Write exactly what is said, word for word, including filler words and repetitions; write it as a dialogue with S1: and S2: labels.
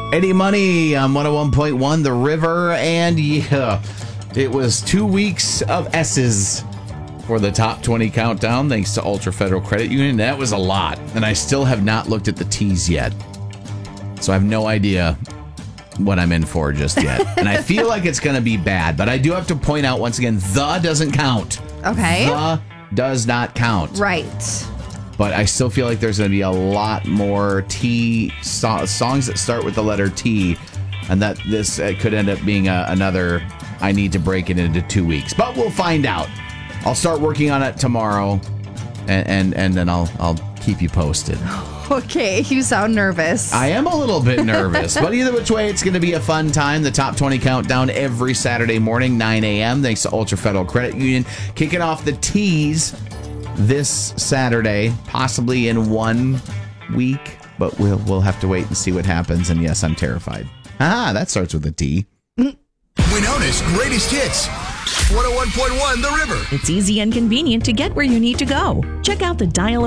S1: Eddie Money on one oh one point one The River, and yeah, it was two weeks of S's for the top twenty countdown, thanks to Ultra Federal Credit Union. That was a lot, and I still have not looked at the T's yet, so I have no idea what I'm in for just yet. And I feel like it's going to be bad, but I do have to point out once again, the doesn't count.
S2: Okay.
S1: The does not count.
S2: Right.
S1: But I still feel like there's going to be a lot more T so- songs that start with the letter T, and that this uh, could end up being a, another, I need to break it into two weeks. But we'll find out. I'll start working on it tomorrow, and and, and then I'll I'll keep you posted.
S2: Okay, you sound nervous.
S1: I am a little bit nervous, but either which way, it's going to be a fun time. The Top twenty Countdown every Saturday morning, nine a.m., thanks to Ultra Federal Credit Union. Kicking off the T's this Saturday, possibly in one week, but we'll we'll have to wait and see what happens. And yes, I'm terrified. Ah, that starts with a T.
S3: Winona's Greatest Hits. one oh one point one The River.
S4: It's easy and convenient to get where you need to go. Check out the Dial